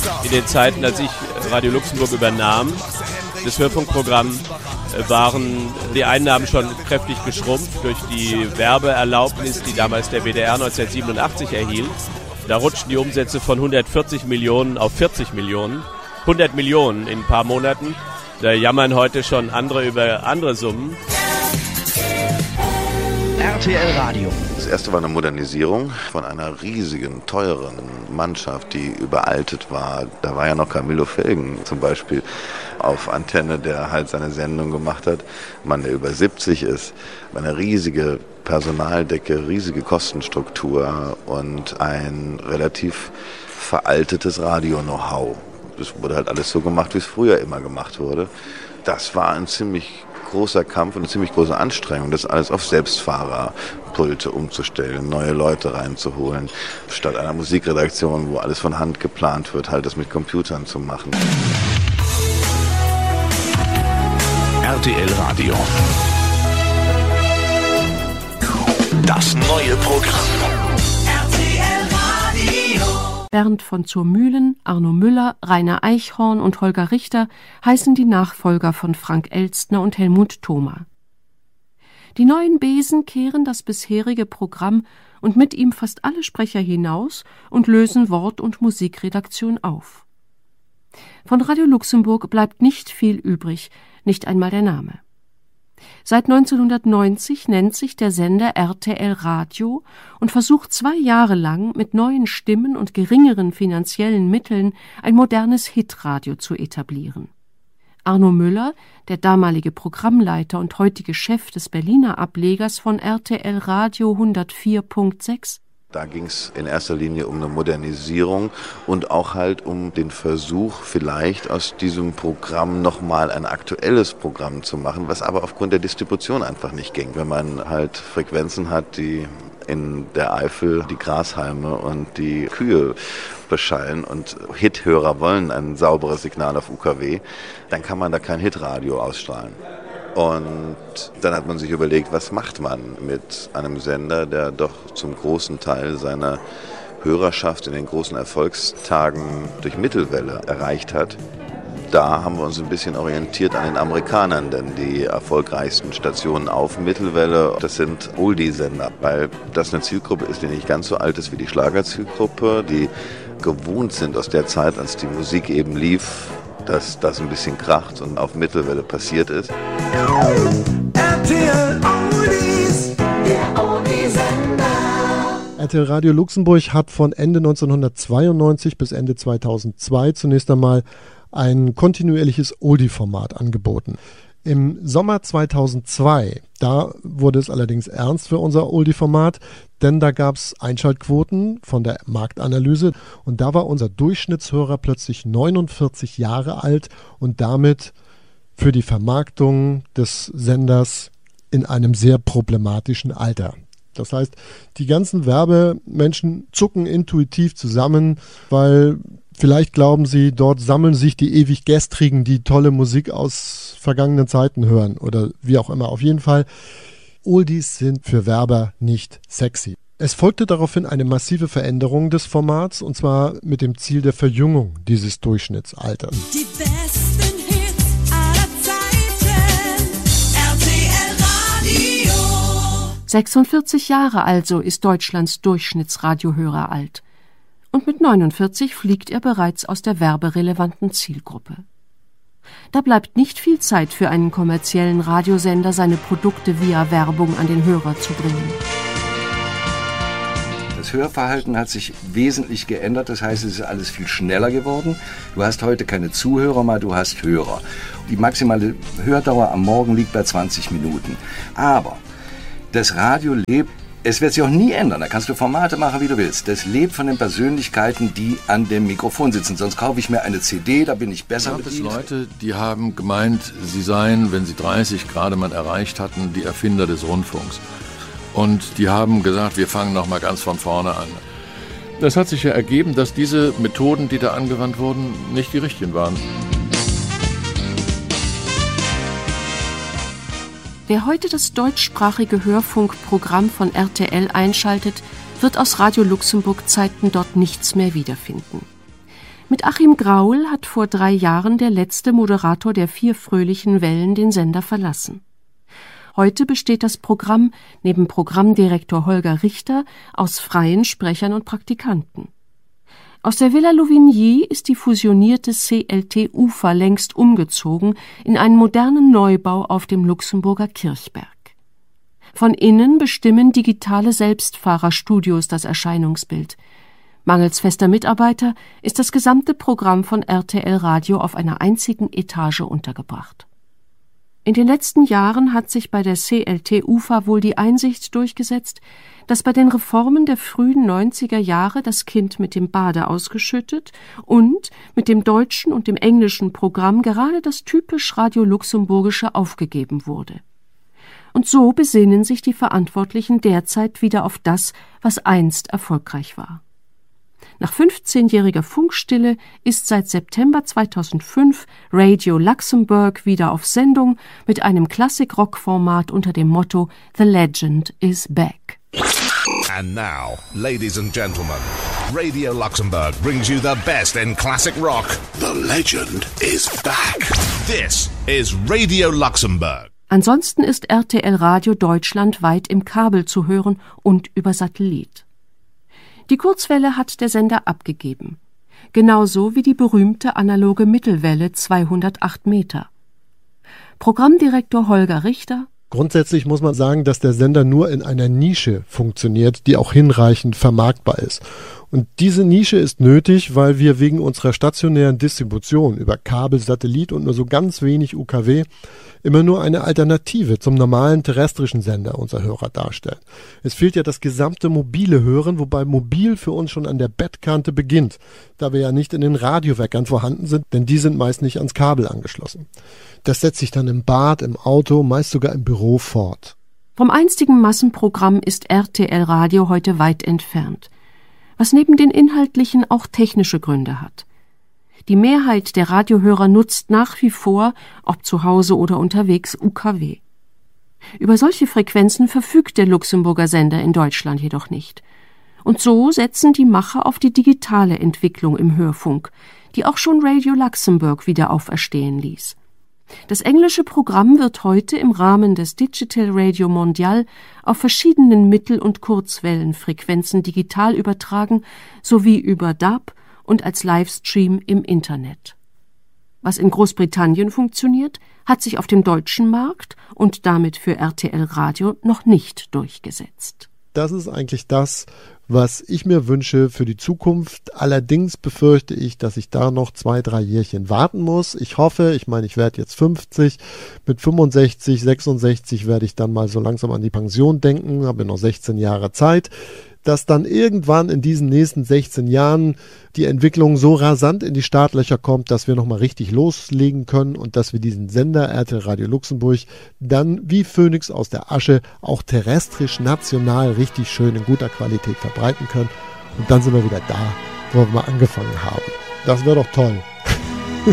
In den Zeiten, als ich Radio Luxemburg übernahm, das Hörfunkprogramm, waren die Einnahmen schon kräftig geschrumpft durch die Werbeerlaubnis, die damals der WDR 1987 erhielt. Da rutschten die Umsätze von 140 Millionen auf 40 Millionen. 100 Millionen in ein paar Monaten. Da jammern heute schon andere über andere Summen. RTL Radio. Das erste war eine Modernisierung von einer riesigen, teuren Mannschaft, die überaltet war. Da war ja noch Camillo Felgen zum Beispiel auf Antenne, der halt seine Sendung gemacht hat. Mann, der über 70 ist. Eine riesige Personaldecke, riesige Kostenstruktur und ein relativ veraltetes Radio-Know-how. Das wurde halt alles so gemacht, wie es früher immer gemacht wurde. Das war ein ziemlich großer Kampf und eine ziemlich große Anstrengung, das alles auf Selbstfahrerpulte umzustellen, neue Leute reinzuholen, statt einer Musikredaktion, wo alles von Hand geplant wird, halt das mit Computern zu machen. RTL Radio. Das neue Programm. Bernd von Zurmühlen, Arno Müller, Rainer Eichhorn und Holger Richter heißen die Nachfolger von Frank Elstner und Helmut Thoma. Die neuen Besen kehren das bisherige Programm und mit ihm fast alle Sprecher hinaus und lösen Wort- und Musikredaktion auf. Von Radio Luxemburg bleibt nicht viel übrig, nicht einmal der Name. Seit 1990 nennt sich der Sender RTL Radio und versucht 2 Jahre lang mit neuen Stimmen und geringeren finanziellen Mitteln ein modernes Hitradio zu etablieren. Arno Müller, der damalige Programmleiter und heutige Chef des Berliner Ablegers von RTL Radio 104.6, da ging es in erster Linie um eine Modernisierung und auch halt um den Versuch, vielleicht aus diesem Programm nochmal ein aktuelles Programm zu machen, was aber aufgrund der Distribution einfach nicht ging. Wenn man halt Frequenzen hat, die in der Eifel die Grashalme und die Kühe beschallen und Hithörer wollen ein sauberes Signal auf UKW, dann kann man da kein Hitradio ausstrahlen. Und dann hat man sich überlegt, was macht man mit einem Sender, der doch zum großen Teil seiner Hörerschaft in den großen Erfolgstagen durch Mittelwelle erreicht hat. Da haben wir uns ein bisschen orientiert an den Amerikanern, denn die erfolgreichsten Stationen auf Mittelwelle, das sind Oldie-Sender, weil das eine Zielgruppe ist, die nicht ganz so alt ist wie die Schlagerzielgruppe, die gewohnt sind aus der Zeit, als die Musik eben lief, dass das ein bisschen kracht und auf Mittelwelle passiert ist. RTL Oldies, der Oldie-Sender. RTL Radio Luxemburg hat von Ende 1992 bis Ende 2002 zunächst einmal ein kontinuierliches Oldie-Format angeboten. Im Sommer 2002, da wurde es allerdings ernst für unser Oldie-Format, denn da gab es Einschaltquoten von der Marktanalyse und da war unser Durchschnittshörer plötzlich 49 Jahre alt und damit für die Vermarktung des Senders in einem sehr problematischen Alter. Das heißt, die ganzen Werbemenschen zucken intuitiv zusammen, weil vielleicht glauben sie, dort sammeln sich die ewig Gestrigen, die tolle Musik aus vergangenen Zeiten hören oder wie auch immer. Auf jeden Fall, Oldies sind für Werber nicht sexy. Es folgte daraufhin eine massive Veränderung des Formats und zwar mit dem Ziel der Verjüngung dieses Durchschnittsalters. Die besten Hits aller Zeiten. RTL Radio. 46 Jahre also ist Deutschlands Durchschnittsradiohörer alt. Und mit 49 fliegt er bereits aus der werberelevanten Zielgruppe. Da bleibt nicht viel Zeit für einen kommerziellen Radiosender, seine Produkte via Werbung an den Hörer zu bringen. Das Hörverhalten hat sich wesentlich geändert, das heißt, es ist alles viel schneller geworden. Du hast heute keine Zuhörer mehr, du hast Hörer. Die maximale Hördauer am Morgen liegt bei 20 Minuten. Aber das Radio lebt. Es wird sich auch nie ändern, da kannst du Formate machen, wie du willst. Das lebt von den Persönlichkeiten, die an dem Mikrofon sitzen. Sonst kaufe ich mir eine CD, da bin ich besser bedient. Es Leute, die haben gemeint, sie seien, wenn sie 30 gerade mal erreicht hatten, die Erfinder des Rundfunks. Und die haben gesagt, wir fangen nochmal ganz von vorne an. Das hat sich ja ergeben, dass diese Methoden, die da angewandt wurden, nicht die richtigen waren. Wer heute das deutschsprachige Hörfunkprogramm von RTL einschaltet, wird aus Radio Luxemburg Zeiten dort nichts mehr wiederfinden. Mit Achim Graul hat vor 3 Jahren der letzte Moderator der 4 fröhlichen Wellen den Sender verlassen. Heute besteht das Programm neben Programmdirektor Holger Richter aus freien Sprechern und Praktikanten. Aus der Villa Louvigny ist die fusionierte CLT Ufer längst umgezogen in einen modernen Neubau auf dem Luxemburger Kirchberg. Von innen bestimmen digitale Selbstfahrerstudios das Erscheinungsbild. Mangels fester Mitarbeiter ist das gesamte Programm von RTL Radio auf einer einzigen Etage untergebracht. In den letzten Jahren hat sich bei der CLT Ufer wohl die Einsicht durchgesetzt, dass bei den Reformen der frühen 90er Jahre das Kind mit dem Bade ausgeschüttet und mit dem deutschen und dem englischen Programm gerade das typisch Radio-Luxemburgische aufgegeben wurde. Und so besinnen sich die Verantwortlichen derzeit wieder auf das, was einst erfolgreich war. Nach 15-jähriger Funkstille ist seit September 2005 Radio Luxembourg wieder auf Sendung mit einem Klassik-Rock-Format unter dem Motto The Legend is Back. And now, ladies and gentlemen, Radio Luxembourg brings you the best in classic rock. The legend is back. This is Radio Luxembourg. Ansonsten ist RTL Radio deutschlandweit im Kabel zu hören und über Satellit. Die Kurzwelle hat der Sender abgegeben, genauso wie die berühmte analoge Mittelwelle 208 Meter. Programmdirektor Holger Richter: Grundsätzlich muss man sagen, dass der Sender nur in einer Nische funktioniert, die auch hinreichend vermarktbar ist. Und diese Nische ist nötig, weil wir wegen unserer stationären Distribution über Kabel, Satellit und nur so ganz wenig UKW immer nur eine Alternative zum normalen terrestrischen Sender unserer Hörer darstellen. Es fehlt ja das gesamte mobile Hören, wobei mobil für uns schon an der Bettkante beginnt, da wir ja nicht in den Radioweckern vorhanden sind, denn die sind meist nicht ans Kabel angeschlossen. Das setzt sich dann im Bad, im Auto, meist sogar im Büro fort. Vom einstigen Massenprogramm ist RTL Radio heute weit entfernt, was neben den inhaltlichen auch technische Gründe hat. Die Mehrheit der Radiohörer nutzt nach wie vor, ob zu Hause oder unterwegs, UKW. Über solche Frequenzen verfügt der Luxemburger Sender in Deutschland jedoch nicht. Und so setzen die Macher auf die digitale Entwicklung im Hörfunk, die auch schon Radio Luxembourg wieder auferstehen ließ. Das englische Programm wird heute im Rahmen des Digital Radio Mondial auf verschiedenen Mittel- und Kurzwellenfrequenzen digital übertragen, sowie über DAB und als Livestream im Internet. Was in Großbritannien funktioniert, hat sich auf dem deutschen Markt und damit für RTL Radio noch nicht durchgesetzt. Das ist eigentlich das, was ich mir wünsche für die Zukunft. Allerdings befürchte ich, dass ich da noch 2-3 Jährchen warten muss. Ich hoffe, ich werde jetzt 50, mit 65, 66 werde ich dann mal so langsam an die Pension denken, habe noch 16 Jahre Zeit, dass dann irgendwann in diesen nächsten 16 Jahren die Entwicklung so rasant in die Startlöcher kommt, dass wir nochmal richtig loslegen können und dass wir diesen Sender RTL Radio Luxemburg dann wie Phönix aus der Asche auch terrestrisch, national richtig schön in guter Qualität verbreiten können. Und dann sind wir wieder da, wo wir mal angefangen haben. Das wäre doch toll.